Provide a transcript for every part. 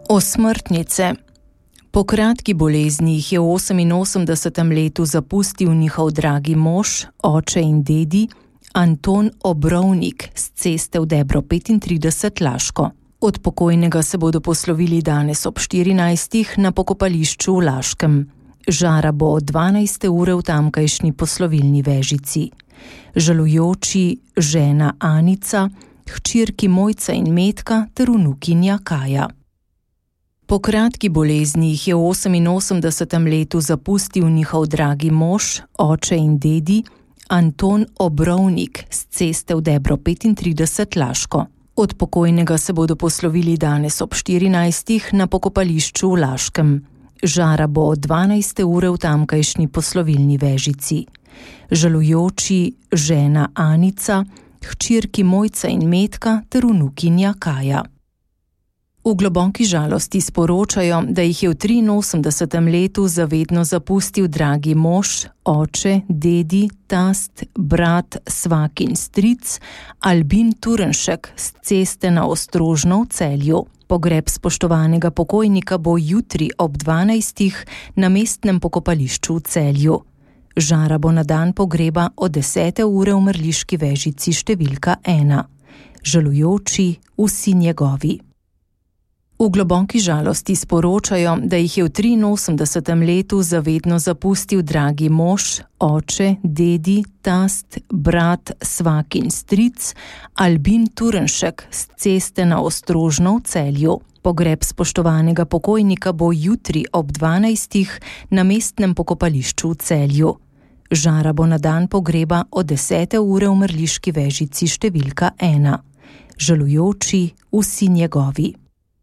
Osmrtnice. Po kratki bolezni jih je v 88. letu zapustil njihov dragi mož, oče in dedi, Anton Obrovnik s ceste v Debro 35 Laško. Od pokojnega se bodo poslovili danes ob 14. na pokopališču v Laškem. Žara bo od 12. ure v tamkajšnji poslovilni vežici. Žalujoči žena Anica, hčerki Mojca in Metka ter vnukinja Kaja. Po kratki bolezni jih je v 88. letu zapustil njihov dragi mož, oče in dedi, Anton Obrovnik s ceste v Debro 35 Laško. Od pokojnega se bodo poslovili danes ob 14. na pokopališču v Laškem. Žara bo od 12. ure v tamkajšnji poslovilni vežici. Žalujoči žena Anica, hčerki Mojca in Metka ter vnukinja Kaja. V globoki žalosti sporočajo, da jih je v 83. letu zavedno zapustil dragi mož, oče, dedi, tast, brat, svak in stric, Albin Turnšek s ceste na Ostrožno v Celju. Pogreb spoštovanega pokojnika bo jutri ob 12. na mestnem pokopališču v Celju. Žara bo na dan pogreba od 10. ure v mrliški vežici številka 1. Žalujoči vsi njegovi. V globoki žalosti sporočajo, da jih je v 83. letu zavedno zapustil dragi mož, oče, dedi, tast, brat, svak in stric, Albin Turnšek s ceste na Ostrožno v Celju. Pogreb spoštovanega pokojnika bo jutri ob 12. na mestnem pokopališču v Celju. Žara bo na dan pogreba od 10. ure v mrliški vežici številka 1. Žalujoči vsi njegovi.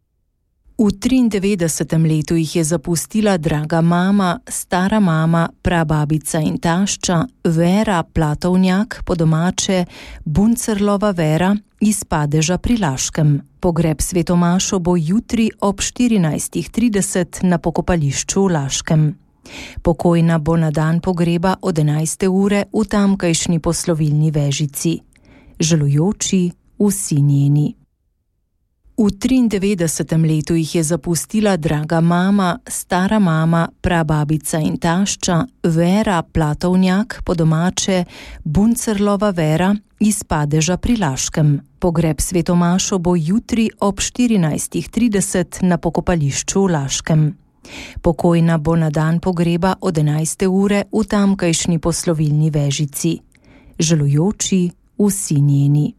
V 93. letu jih je zapustila draga mama, stara mama, prababica in tašča Vera Platovnjak, po domače Buncerlova Vera iz Padeža pri Laškem. Pogreb svetomašo bo jutri ob 14.30 na pokopališču v Laškem. Pokojna bo na dan pogreba od 11. ure v tamkajšnji poslovilni vežici. Žalujoči vsi njeni. V 93. letu jih je zapustila draga mama, stara mama, prababica in tašča Vera Platovnjak, po domače Buncerlova Vera iz Padeža pri Laškem. Pogreb svetomašo bo jutri ob 14.30 na pokopališču v Laškem. Pokojna bo na dan pogreba od 11. ure v tamkajšnji poslovilni vežici. Žalujoči vsi njeni.